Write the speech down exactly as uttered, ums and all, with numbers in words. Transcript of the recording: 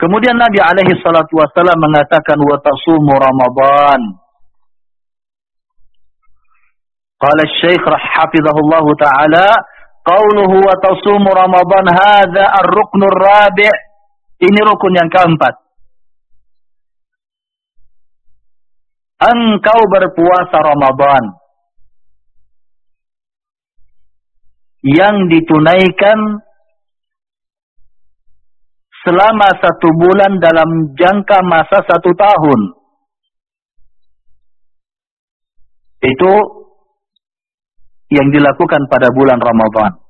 Kemudian Nabi alaihi salatu wasallam mengatakan wa tasumu Ramadan. Qala Syekh hafizahullah taala, qauluhu wa tasumu Ramadan hadza ar-ruknur rabi'. Ini rukun yang keempat. Engkau berpuasa Ramadan yang ditunaikan selama satu bulan dalam jangka masa satu tahun. Itu yang dilakukan pada bulan Ramadan.